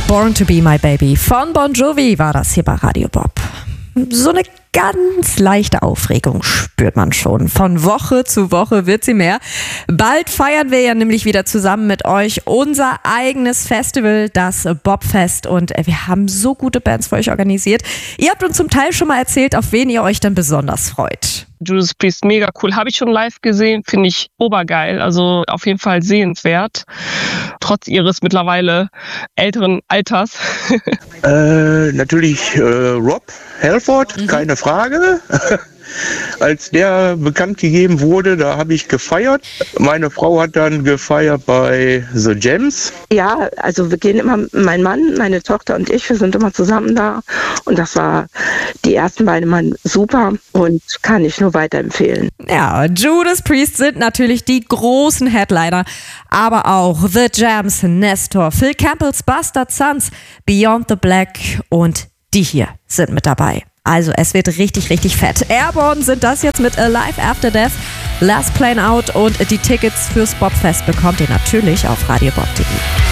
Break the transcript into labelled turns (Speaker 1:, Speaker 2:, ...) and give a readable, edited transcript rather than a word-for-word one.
Speaker 1: Born to be my baby von Bon Jovi war das hier bei Radio Bob. So eine ganz leichte Aufregung spürt man schon. Von Woche zu Woche wird sie mehr. Bald feiern wir ja nämlich wieder zusammen mit euch unser eigenes Festival, das Bobfest. Und wir haben so gute Bands für euch organisiert. Ihr habt uns zum Teil schon mal erzählt, auf wen ihr euch dann besonders freut.
Speaker 2: Judas Priest, mega cool. Habe ich schon live gesehen, finde ich obergeil. Also auf jeden Fall sehenswert. Trotz ihres mittlerweile älteren Alters.
Speaker 3: Natürlich Rob Halford, keine Frage. Als der bekannt gegeben wurde, da habe ich gefeiert. Meine Frau hat dann gefeiert bei The Gems.
Speaker 4: Ja, also wir gehen immer, mein Mann, meine Tochter und ich, wir sind immer zusammen da. Und das war die ersten beiden Mal super und kann ich nur weiterempfehlen.
Speaker 1: Ja, Judas Priest sind natürlich die großen Headliner, aber auch The Gems, Nestor, Phil Campbell's Bastard Sons, Beyond the Black und die hier sind mit dabei. Also es wird richtig, richtig fett. Airborne sind das jetzt mit Alive After Death, Last Plane Out und die Tickets fürs Bobfest bekommt ihr natürlich auf radiobob.de.